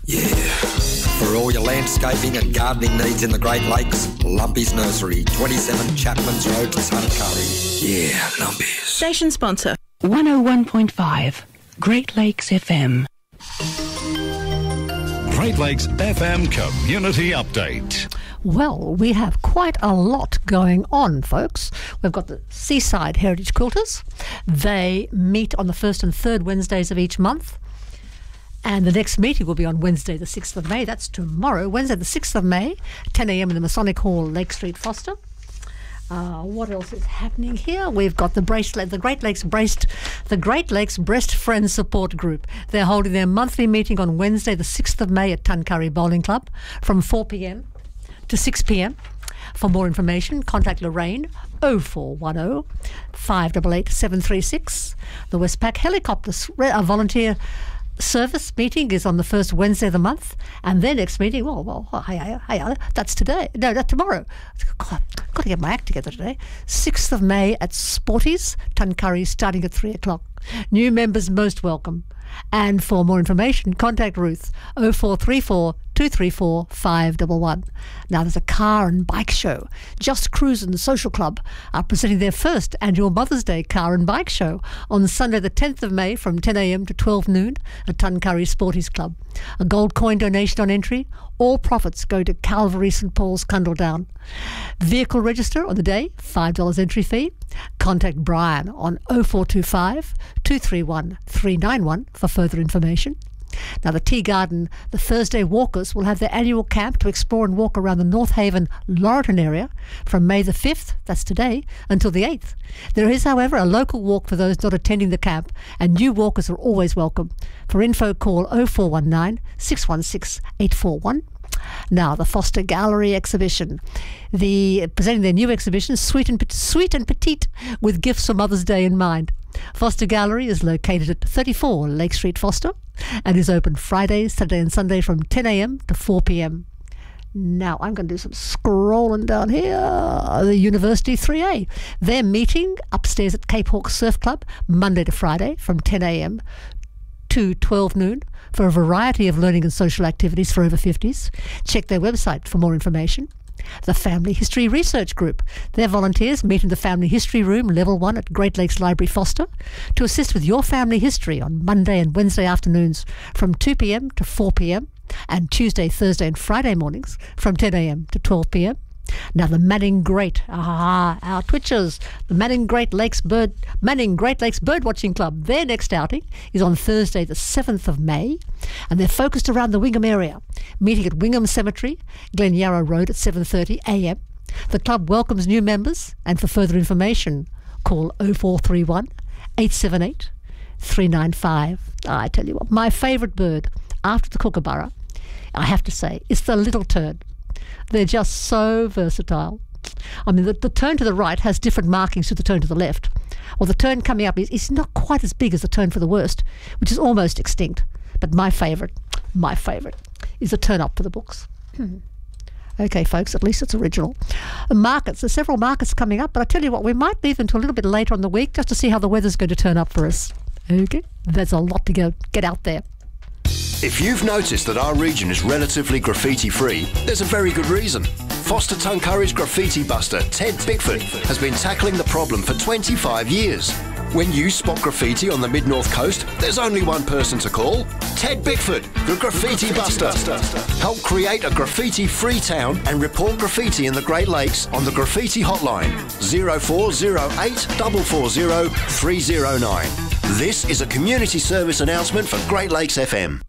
Yeah. For all your landscaping and gardening needs in the Great Lakes, Lumpy's Nursery, 27 Chapman's Road, Tuncurry. Yeah, Lumpy's. Station sponsor. 101.5 Great Lakes FM. Great Lakes FM Community Update. Well, we have quite a lot going on, folks. We've got the Seaside Heritage Quilters. They meet on the first and third Wednesdays of each month. And the next meeting will be on Wednesday the 6th of May. That's tomorrow, Wednesday the 6th of May, 10 a.m. in the Masonic Hall, Lake Street, Foster. What else is happening here? We've got the Great Lakes Breast Friends Support Group. They're holding their monthly meeting on Wednesday the 6th of May at Tuncurry Bowling Club from 4 p.m. to 6 p.m. For more information, contact Lorraine 0410 588 736. The Westpac Helicopter Volunteer Service meeting is on the first Wednesday of the month, and their next meeting, that's today. No, that's tomorrow. God, I've got to get my act together today. 6th of May at Sporties, Tuncurry, starting at 3 o'clock. New members most welcome. And for more information, contact Ruth 0434 234 511. Now there's a car and bike show. Just Cruisin' Social Club are presenting their first annual Mother's Day car and bike show on Sunday the 10th of May from 10 a.m. to 12 noon at Tuncurry Sporties Club. A gold coin donation on entry. All profits go to Calvary St Paul's, Cundledown. Vehicle register on the day, $5 entry fee. Contact Brian on 0425 231 391 for further information. Now, the Tea Garden, the Thursday Walkers, will have their annual camp to explore and walk around the North Haven, Laurelton area from May the 5th, that's today, until the 8th. There is, however, a local walk for those not attending the camp, and new walkers are always welcome. For info, call 0419 616 841. Now, the Foster Gallery exhibition. Presenting their new exhibition, Sweet and Petite, with gifts for Mother's Day in mind. Foster Gallery is located at 34 Lake Street, Foster, and is open Friday, Saturday and Sunday from 10 a.m. to 4 p.m. Now, I'm going to do some scrolling down here. The University 3A. They're meeting upstairs at Cape Hawk Surf Club, Monday to Friday from 10 a.m. to 12 noon for a variety of learning and social activities for over 50s. Check their website for more information. The Family History Research Group. Their volunteers meet in the Family History Room, Level 1 at Great Lakes Library, Foster, to assist with your family history on Monday and Wednesday afternoons from 2 p.m. to 4 p.m. and Tuesday, Thursday and Friday mornings from 10 a.m. to 12 p.m. Now, the Manning Great, our Twitchers, the Manning Great Lakes Birdwatching Club. Their next outing is on Thursday, the 7th of May, and they're focused around the Wingham area, meeting at Wingham Cemetery, Glen Yarra Road at 7:30 a.m. The club welcomes new members, and for further information, call 0431 878 395. I tell you what, my favourite bird after the kookaburra, I have to say, is the little tern. They're just so versatile. I mean, the tern to the right has different markings to the tern to the left. Well, the tern coming up is not quite as big as the tern for the worst, which is almost extinct. But my favourite is the tern up for the books. Okay, folks, at least it's original. Markets, there's several markets coming up, but I tell you what, we might leave them until a little bit later on the week just to see how the weather's going to turn up for us. Okay, there's a lot to get out there. If you've noticed that our region is relatively graffiti-free, there's a very good reason. Foster Tuncurry's graffiti buster, Ted Bickford, has been tackling the problem for 25 years. When you spot graffiti on the Mid-North Coast, there's only one person to call. Ted Bickford, the Graffiti Buster. Help create a graffiti-free town and report graffiti in the Great Lakes on the Graffiti Hotline, 0408 440 309. This is a community service announcement for Great Lakes FM.